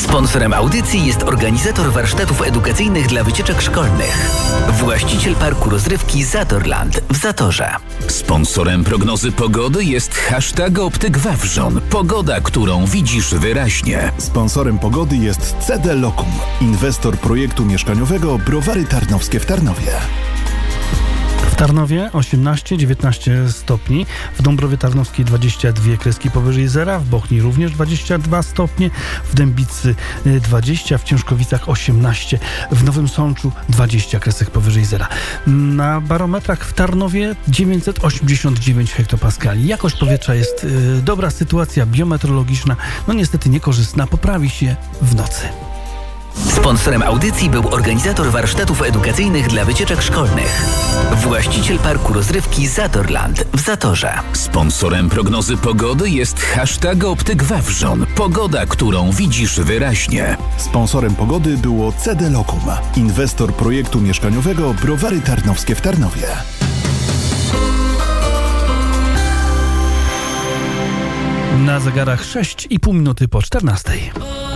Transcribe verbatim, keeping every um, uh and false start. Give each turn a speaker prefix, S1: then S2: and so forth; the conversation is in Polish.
S1: Sponsorem audycji jest organizator warsztatów edukacyjnych dla wycieczek szkolnych. Właściciel parku rozrywki Zatorland w Zatorze.
S2: Sponsorem prognozy pogody jest hashtag Optyk Wawrzon. Pogoda, którą widzisz wyraźnie.
S3: Sponsorem pogody jest C D Lokum, inwestor projektu mieszkaniowego Browary Tarnowskie w Tarnowie.
S4: W Tarnowie osiemnaście dziewiętnaście stopni, w Dąbrowie Tarnowskiej dwadzieścia dwie kreski powyżej zera, w Bochni również dwadzieścia dwa stopnie, w Dębicy dwadzieścia, w Ciężkowicach osiemnaście, w Nowym Sączu dwadzieścia kresek powyżej zera. Na barometrach w Tarnowie dziewięćset osiemdziesiąt dziewięć hektopaskali. Jakość powietrza jest y, dobra, sytuacja biometeorologiczna, no niestety niekorzystna, poprawi się w nocy.
S1: Sponsorem audycji był organizator warsztatów edukacyjnych dla wycieczek szkolnych. Właściciel parku rozrywki Zatorland w Zatorze.
S2: Sponsorem prognozy pogody jest hashtag Optyk Wawrzon. Pogoda, którą widzisz wyraźnie.
S3: Sponsorem pogody było C D Lokum, inwestor projektu mieszkaniowego Browary Tarnowskie w Tarnowie.
S4: Na zegarach sześć i pół minuty po czternastej.